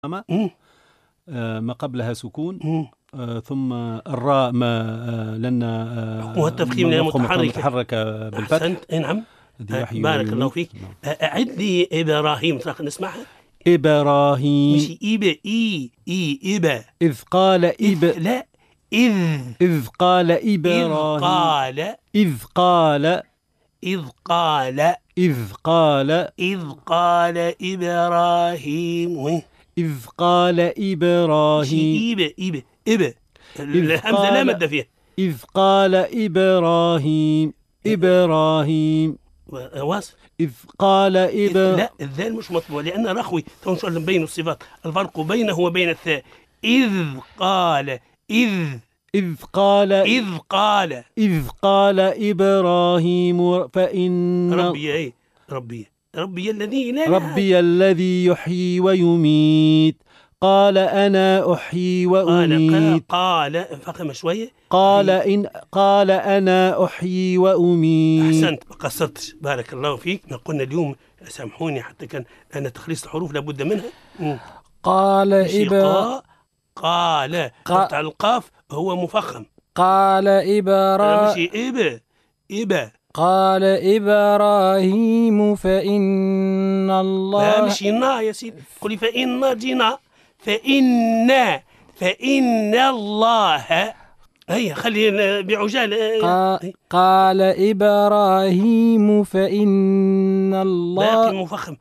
ما قبلها سكون، ثم الراء ما لنا هو التفخيم متحرك بالفتح. أحسنت. نعم، بارك الله فيك. أعد لي إبراهيم نسمعها. إبراهيم مش إبا إذ قال لا إذ قال إبراهيم إذ قال إبراهيم إذ قال إبراهيم الهمزة لا مد فيها. إذ قال إبراهيم واصل. إذ قال لا، الذال مش مطبوع لأن رخوي تنشر بين الصفات، الفرق بينه وبين الثاء. إذ قال إبراهيم فإن ربي الذي لا ربي الذي يحيي ويميت قال أنا أحيي وأميت قال فخم شوية قال أنا أحيي وأميت. أحسنت، ما قصرتش، بارك الله فيك. ما قلنا اليوم، سامحوني، حتى كان أن تخليص الحروف لابد منها. قال قطع القاف هو مفخم. قال إبراهيم قال إبراهيم فإن الله لا مش نا يا سيدي، قولي فإن جنا فإن الله. هيا خلي بعجالة. قال إبراهيم فإن الله باقي مفخم.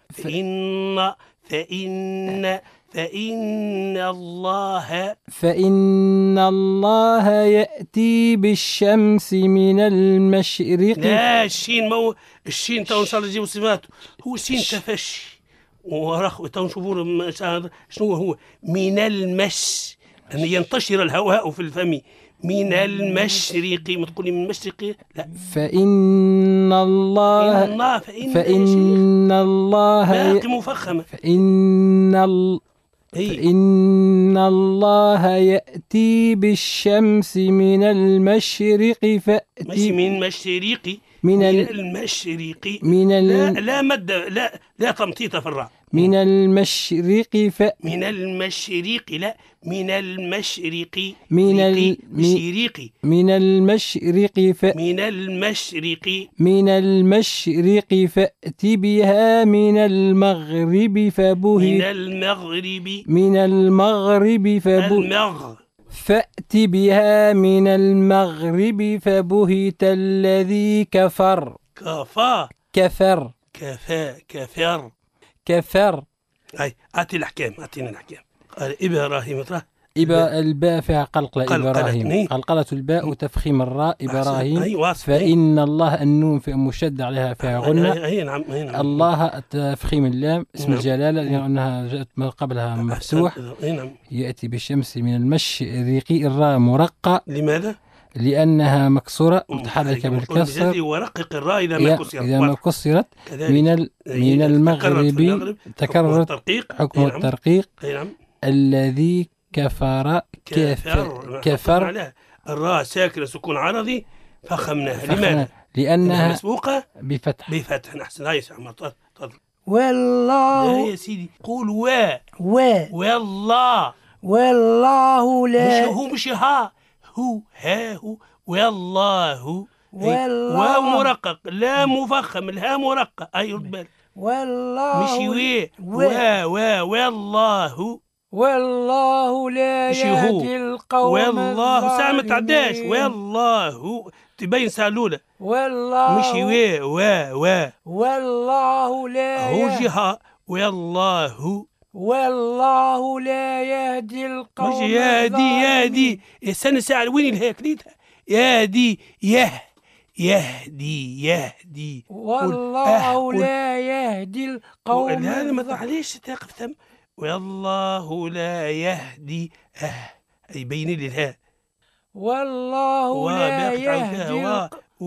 فإن الله يأتي بالشمس من المشرق. لا الشين الشين تو إن شاء الله نجيبوا صفاته. هو الشين تفشي ورخو، تو نشوفوا شنو هو. من المش أن ينتشر الهواء في الفم. من المشرق، ما تقولي من المشرق، لا. فإن الله باقي مفخمة. فإن الله يأتي بالشمس من المشرق فأتي من المشرق لا مد، لا تمطيط في الراء. من المشرق لا من المشرق فأت بها من المغرب فأت بها من المغرب فبهت الذي كفر. هاي أعطينا الأحكام. قال إبراهيم الباء فيها قلقلة. إبراهيم قلقلة الباء وتفخيم الراء. إبراهيم فإن الله النون في مشد عليها فيها غنة. نعم. الله تفخيم اللام اسم الجلالة لأنها جاءت ما قبلها مفتوح. يأتي بالشمس من المشرق. الراء مرقة. لماذا؟ لأنها مكسورة متحركة بالكسر. ورقق الراء إذا ما كسرت. من المغرب تكررت حكم الترقيق. الذي كفر. الراء ساكنة سكون عرضي فخمناها. لماذا؟ لأنها مسبوقة بفتح. أحسن. هاي سامع تفضل. والله لا يا سيدي، قول والله لا مش ها والله واو مرقق، لا مفخم، الها مرقق. أي رد بالك. والله مش والله لا يهدي القوم والله ساعة ما تعداش. والله تبين سالولة. والله مش والله لا هو جهة. والله لا يهدي القوم مش يهدي استنى ساعة، وين الهاء كليتها؟ يهدي والله لا يهدي القوم. هذا ما تعليش تقف ثم. والله لا يهدي أي بين لي الهاء. والله لا يهدي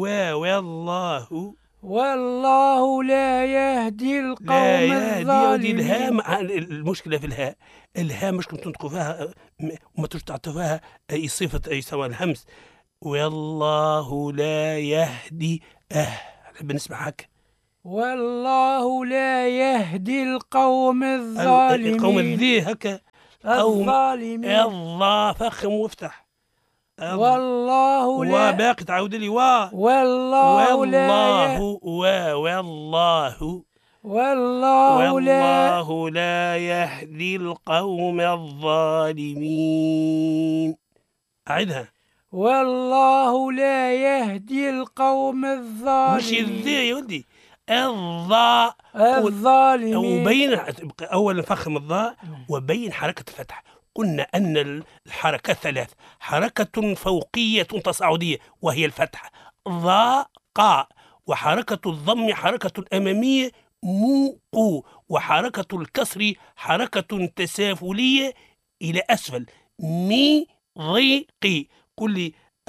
والله لا يهدي القوم الظالمين. الهاء المشكلة في الهاء مشكلة تنطقوا فيها وما تعطوا فيها أي صفة أي سواء الهمس. والله لا يهدي. نحب نسمع هكا. والله لا يهدي القوم الظالمين. القوم الذي هكا الظالمين. الله فخم وافتح. والله لا وباقي تعود لي والله والله لا يهدي القوم الظالمين. أعدها. والله لا يهدي القوم الظالمين. مش الذي يا ولدي، الظالمين. وبين أولا فخم الضاء وبين حركة الفتح. قلنا أن الحركات ثلاث: حركة فوقية تصاعدية وهي الفتحة ضاء قاء، وحركة الضم حركة أمامية موقو، وحركة الكسر حركة تسافلية إلى أسفل مي ضي قي. كل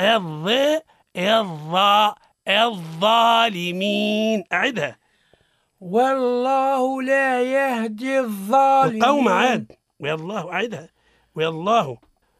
الظالمين. أعدها. والله لا يهدي الظالمين. القوم عاد. والله أعدها. والله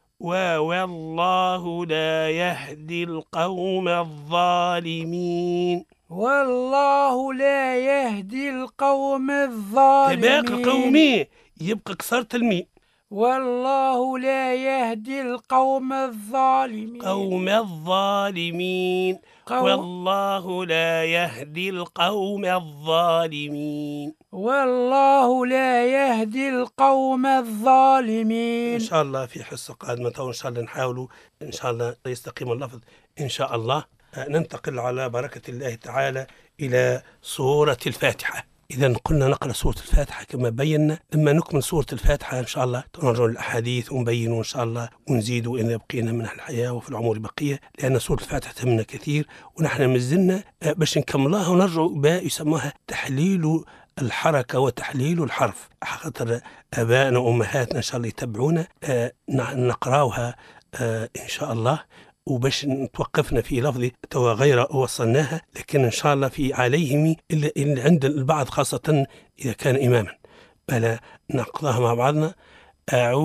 لا يهدي القوم الظالمين. والله لا يهدي القوم الظالمين. باقي قومي يبقى كسرت الميم. والله لا يهدي القوم الظالمين. قوم الظالمين. والله لا يهدي القوم الظالمين. والله لا يهدي القوم الظالمين. إن شاء الله في حصة قادمة إن شاء الله نحاولوا إن شاء الله يستقيم اللفظ إن شاء الله. ننتقل على بركة الله تعالى إلى سورة الفاتحة. إذا قلنا نقرأ سورة الفاتحة كما بينا. لما نكمل سورة الفاتحة إن شاء الله نرجع الأحاديث ونبين إن شاء الله ونزيد إن بقينا من الحياة وفي العمر بقية، لأن سورة الفاتحة تهمنا كثير ونحن مازلنا باش نكملها ونرجع بها يسموها تحليل الحركة وتحليل الحرف. خاطر آبائنا وأمهاتنا إن شاء الله يتبعونا نقراوها إن شاء الله، وباش توقفنا في لفظ توا غير وصلناها، لكن إن شاء الله في عليهم اللي عند البعض خاصة إذا كان إماما. بلا نقضاها مع بعضنا. أعوذ